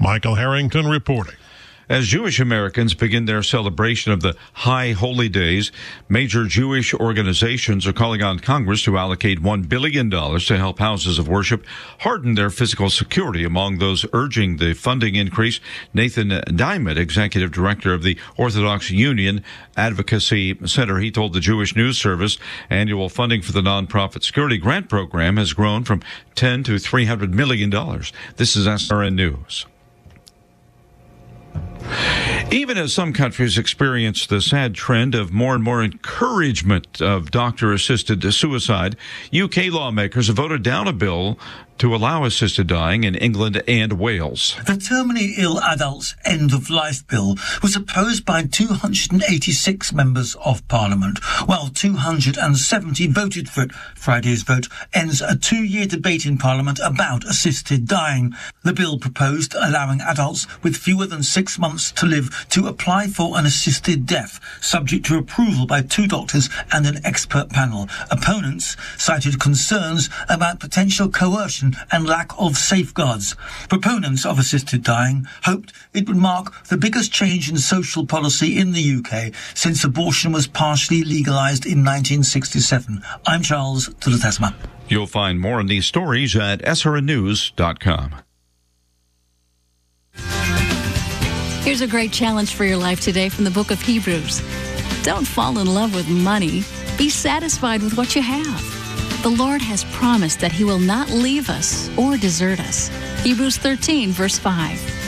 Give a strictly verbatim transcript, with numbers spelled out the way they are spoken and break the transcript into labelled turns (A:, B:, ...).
A: Michael Harrington reporting.
B: As Jewish Americans begin their celebration of the High Holy Days, major Jewish organizations are calling on Congress to allocate one billion dollars to help houses of worship harden their physical security. Among those urging the funding increase, Nathan Diamond, executive director of the Orthodox Union Advocacy Center. He told the Jewish News Service annual funding for the nonprofit security grant program has grown from ten to three hundred million dollars. This is S R N News. Even as some countries experience the sad trend of more and more encouragement of doctor-assisted suicide, U K lawmakers have voted down a bill to allow assisted dying in England and Wales.
C: The Terminally Ill Adults End-of-Life Bill was opposed by two hundred eighty-six members of Parliament, while two hundred seventy voted for it. Friday's vote ends a two-year debate in Parliament about assisted dying. The bill proposed allowing adults with fewer than six months to live to apply for an assisted death, subject to approval by two doctors and an expert panel. Opponents cited concerns about potential coercion and lack of safeguards. Proponents of assisted dying hoped it would mark the biggest change in social policy in the U K since abortion was partially legalised in nineteen sixty-seven. I'm Charles Tulatesma.
B: You'll find more on these stories at S R N news dot com.
D: Here's a great challenge for your life today from the book of Hebrews. Don't fall in love with money. Be satisfied with what you have. The Lord has promised that he will not leave us or desert us. Hebrews thirteen, verse five.